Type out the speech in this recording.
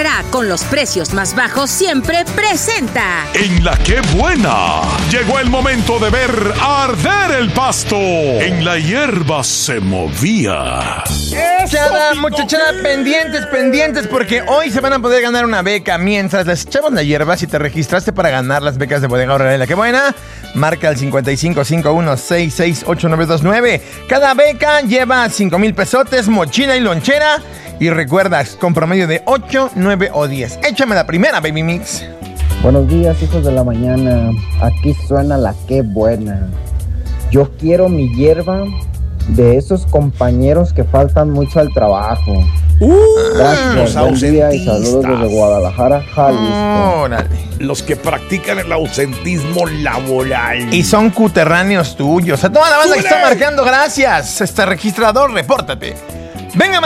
Guadalajara, con los precios más bajos siempre, presenta. En la Qué Buena, llegó el momento de ver arder el pasto. En la hierba se movía. Muchachada, muchachada, pendientes, porque hoy se van a poder ganar una beca. Mientras les echamos la hierba, si te registraste para ganar las becas de Bodega Aurrera en la Qué Buena, marca el 5551668929. Cada beca lleva 5,000 pesotes, mochila y lonchera. Y recuerda, con promedio de 8, 9 o 10. Échame la primera, Baby Mix. Buenos días, hijos de la mañana. Aquí suena la Qué Buena. Yo quiero mi hierba de esos compañeros que faltan mucho al trabajo. Gracias, buen día y saludos desde Guadalajara, Jalisco. Órale. Los que practican el ausentismo laboral. Y son cuterráneos tuyos. A toda la banda que está marcando, gracias. Registrador, repórtate. Venga,